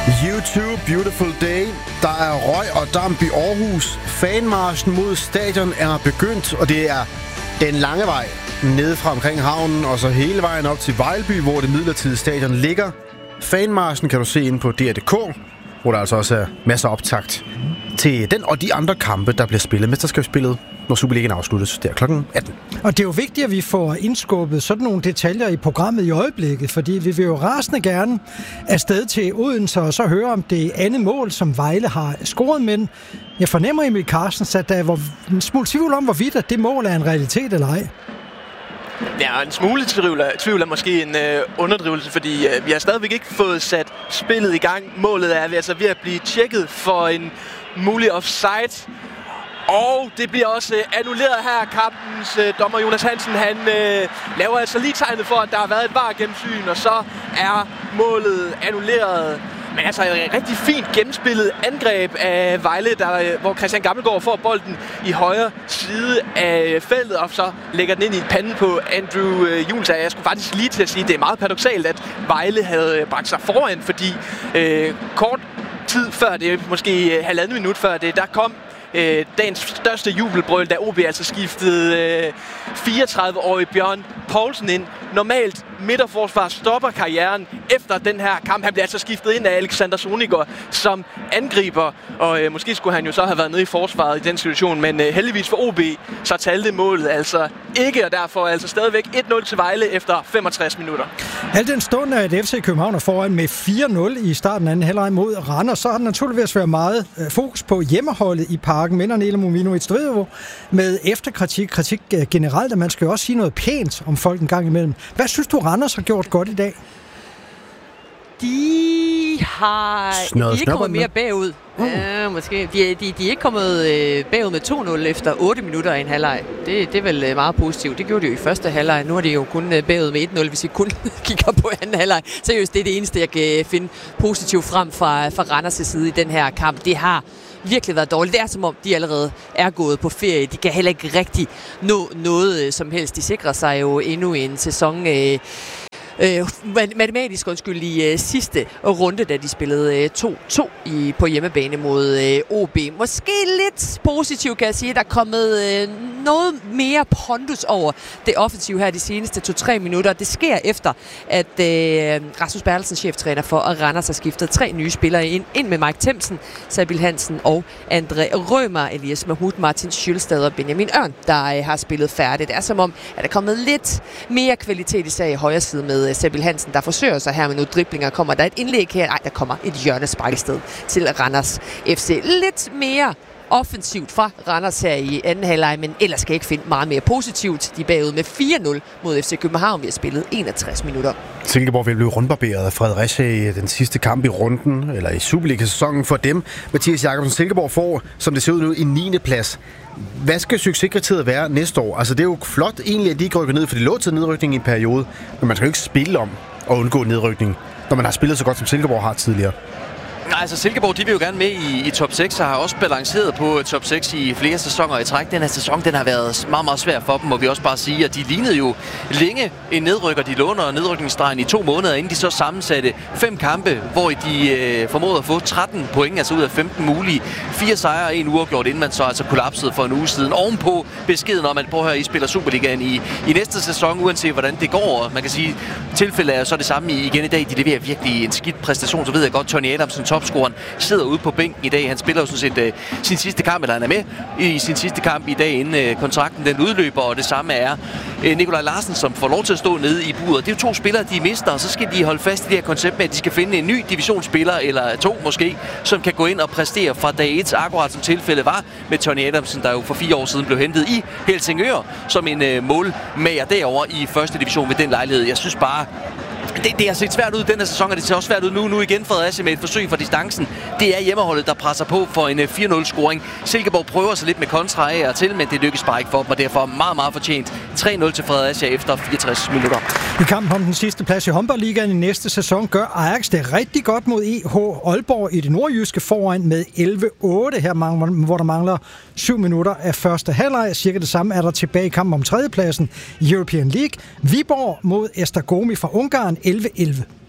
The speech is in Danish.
YouTube Beautiful Day. Der er røg og damp i Aarhus. Fanmarchen mod stadion er begyndt, og det er den lange vej nede fra omkring havnen og så hele vejen op til Vejlby, hvor det midlertidige stadion ligger. Fanmarchen kan du se inde på DR.dk, hvor der altså også er masser af optakt til den og de andre kampe, der bliver spillet. Mesterskabsspillet, når Superligaen afsluttes, der kl. 18. Og det er jo vigtigt, at vi får indskubbet sådan nogle detaljer i programmet i øjeblikket, fordi vi vil jo rasende gerne afsted til Odense og så høre om det andet mål, som Vejle har scoret. Men jeg fornemmer, Emil Carstens, at der er en smule tvivl om, hvorvidt at det mål er en realitet eller ej. Ja, en smule tvivl er måske en underdrivelse, fordi vi har stadigvæk ikke fået sat spillet i gang. Målet er altså ved at blive tjekket for en mulig offside. Og det bliver også annulleret her. Kampens dommer Jonas Hansen, han laver altså lige tegnet for, at der har været et VAR-gennemsyn, og så er målet annulleret. Men altså et rigtig fint gennemspillet angreb af Vejle, hvor Christian Gammelgaard får bolden i højre side af feltet, og så lægger den ind i panden på Andrew Jules. Jeg skulle faktisk lige til at sige, at det er meget paradoksalt, at Vejle havde bragt sig foran, fordi kort tid før det, måske halvandet minut før det, der kom dagens største jubelbrøl, da OB altså skiftede 34-årig Bjørn Poulsen ind. Normalt midterforsvar stopper karrieren efter den her kamp. Han bliver altså skiftet ind af Alexander Sonigård som angriber, og måske skulle han jo så have været nede i forsvaret i den situation, men heldigvis for OB, så talte målet altså ikke, og derfor altså stadigvæk 1-0 til Vejle efter 65 minutter. Al den stund, at FC København er foran med 4-0 i starten af anden halvleg mod Randers, så har der naturligvis været meget fokus på hjemmeholdet i parken. Men Nela Movino Idstridovo med efterkritik, kritik generelt, at man skal jo også sige noget pænt om folk en gang imellem. Hvad synes du, Randers har gjort godt i dag? De er ikke kommet mere bagud. Måske. De er ikke kommet bagud med 2-0 efter 8 minutter i en halvleg. Det er vel meget positivt. Det gjorde de jo i første halvleg. Nu er de jo kun bagud med 1-0, hvis vi kun kigger på anden halvleg. Seriøst, det er det eneste, jeg kan finde positivt frem fra Randers' side i den her kamp. Det har virkelig været dårligt. Det er som om, de allerede er gået på ferie. De kan heller ikke rigtig nå noget som helst. De sikrer sig jo endnu en sæson matematisk i sidste runde, da de spillede 2-2 på hjemmebane mod OB. Måske lidt positivt, kan jeg sige. Der er kommet noget mere pondus over det offensive her de seneste 2-3 minutter. Det sker efter, at Rasmus Bertelsen, cheftræner for Randers, har skiftet 3 nye spillere ind med Mike Themsen, Sabil Hansen og André Rømer, Elias Mahmoud, Martin Schølstad og Benjamin Ørn, der har spillet færdigt. Det er som om, at der er kommet lidt mere kvalitet især i højre side med Sabil Hansen, der forsøger sig her med nogle driblinger. Kommer der et indlæg her? Nej, der kommer et hjørnesparksted til Randers FC. Lidt mere offensivt fra Randers her i anden halvleg, men ellers skal jeg ikke finde meget mere positivt. De er bagud med 4-0 mod FC København. Vi har spillet 61 minutter. Silkeborg vil blive rundbarberet af Fredericia i den sidste kamp i runden, eller i Superliga-sæsonen for dem. Mathias Jakobsen, Silkeborg får, som det ser ud nu, i 9. plads. Hvad skal succeskriteriet være næste år? Altså, det er jo flot egentlig, at de ikke rykker ned, for de lå til nedrykning i en periode, men man skal jo ikke spille om at undgå nedrykning, når man har spillet så godt, som Silkeborg har tidligere. Nej, altså Silkeborg, de vil jo gerne med i top 6, og har også balanceret på top 6 i flere sæsoner i træk. Den her sæson, den har været meget, meget svær for dem, må vi også bare sige, at de lignede jo længe en nedrykker. De låner nedrykningsstregen i 2 måneder, inden de så sammensatte 5 kampe, hvor de formåede at få 13 point, altså ud af 15 mulige. 4 sejre og 1 uafgjort, inden man så altså kollapsede for en uge siden. Ovenpå beskeden om, at prøv at høre, I spiller Superligaen i næste sæson, uanset hvordan det går. Man kan sige, tilfældet er så det samme igen i dag. De leverer virkelig en skidt præstation, så ved jeg godt, Tony Adamsen, topscoreren, sidder ude på bænken i dag. Han spiller jo sådan set sin sidste kamp, eller han er med i sin sidste kamp i dag, inden kontrakten den udløber, og det samme er Nikolaj Larsen, som får lov til at stå nede i buret. Det er jo 2 spillere, de mister, og så skal de holde fast i det her koncept med, at de skal finde en ny divisionsspiller, eller 2 måske, som kan gå ind og præstere fra dag 1, akkurat som tilfældet var med Tony Adamsen, der jo for 4 år siden blev hentet i Helsingør som en målmager derovre i første division ved den lejlighed. Jeg synes bare, det har set svært ud den her sæson, og det ser også svært ud nu igen Fredericia med et forsøg fra distancen. Det er hjemmeholdet, der presser på for en 4-0-scoring. Silkeborg prøver sig lidt med kontra af og til, men det lykkes bare ikke for dem, og derfor meget, meget fortjent 3-0 til Fredericia efter 64 minutter. I kampen om den sidste plads i håndboldligaen i næste sæson gør Ajax det rigtig godt mod EH Aalborg i det nordjyske foran med 11-8 her, hvor der mangler 7 minutter af første halvleg. Cirka det samme er der tilbage i kampen om 3. pladsen i European League. Viborg mod Esztergomi fra Ungarn 11-11.